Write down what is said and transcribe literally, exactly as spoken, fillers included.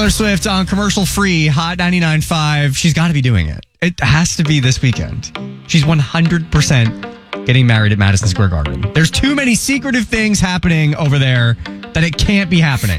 Taylor Swift on commercial free Hot ninety-nine point five. She's got to be doing it. It has to be this weekend. She's one hundred percent getting married at Madison Square Garden. There's too many secretive things happening over there that it can't be happening.